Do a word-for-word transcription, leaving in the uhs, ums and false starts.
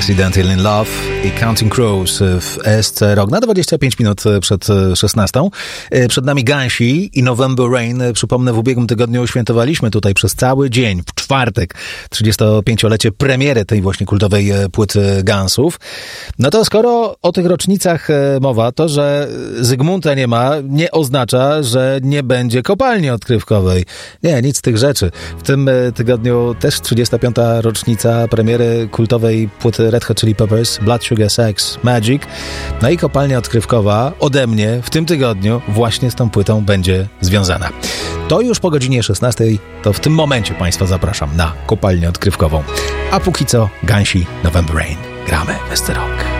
Accidental in Love i Counting Crows w S C Rock na dwadzieścia pięć minut przed szesnastą. Przed nami Gansi i November Rain. Przypomnę, w ubiegłym tygodniu świętowaliśmy tutaj przez cały dzień, w czwartek, trzydziestopięciolecie premiery tej właśnie kultowej płyty Gunsów. No to skoro o tych rocznicach mowa, to, że Zygmunta nie ma, nie oznacza, że nie będzie kopalni odkrywkowej. Nie, nic z tych rzeczy. W tym tygodniu też trzydziesta piąta rocznica premiery kultowej płyty Red Hot Chili Peppers, Blood Sugar Sex Magic. No i kopalnia odkrywkowa ode mnie w tym tygodniu właśnie z tą płytą będzie związana. To już po godzinie szesnastej, to w tym momencie Państwa zapraszam na kopalnię odkrywkową. A póki co Gansi, November Rain. Gramy w S C Rock.